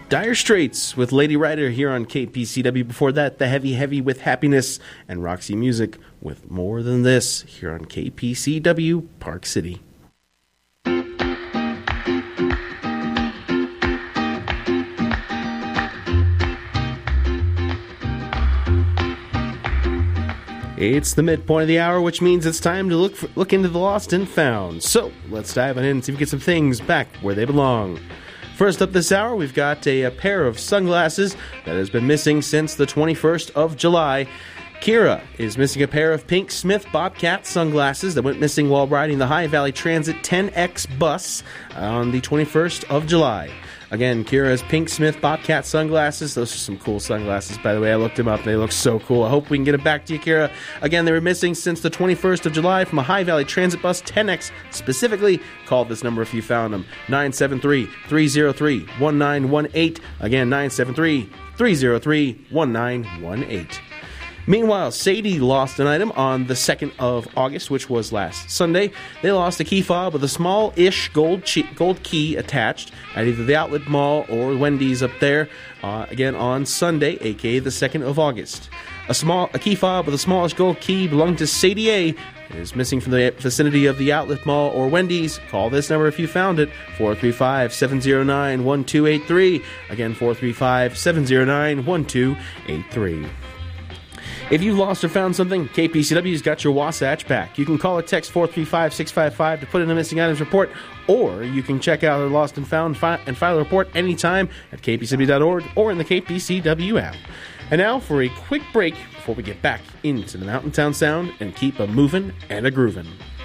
Dire Straits with Lady Rider here on KPCW. Before that, The Heavy Heavy with Happiness, and Roxy Music with More Than This here on KPCW Park City. It's the midpoint of the hour, which means it's time to look into the lost and found. So, let's dive on in and see if we can get some things back where they belong. First up this hour, we've got a pair of sunglasses that has been missing since the 21st of July. Kira is missing a pair of pink Smith Bobcat sunglasses that went missing while riding the High Valley Transit 10X bus on the 21st of July. Again, Kira has pink Smith Bobcat sunglasses. Those are some cool sunglasses, by the way. I looked them up. They look so cool. I hope we can get it back to you, Kira. Again, they were missing since the 21st of July from a High Valley Transit bus 10X. Specifically, call this number if you found them. 973-303-1918. Again, 973-303-1918. Meanwhile, Sadie lost an item on the 2nd of August, which was last Sunday. They lost a key fob with a small-ish gold key attached at either the Outlet Mall or Wendy's up there, again on Sunday, a.k.a. the 2nd of August. A key fob with a smallish gold key belonging to Sadie A. is missing from the vicinity of the Outlet Mall or Wendy's. Call this number if you found it, 435-709-1283. Again, 435-709-1283. If you've lost or found something, KPCW's got your Wasatch back. You can call or text 435-655 to put in a missing items report, or you can check out our lost and found and file a report anytime at kpcw.org or in the KPCW app. And now for a quick break before we get back into the Mountain Town Sound and keep a moving and a grooving.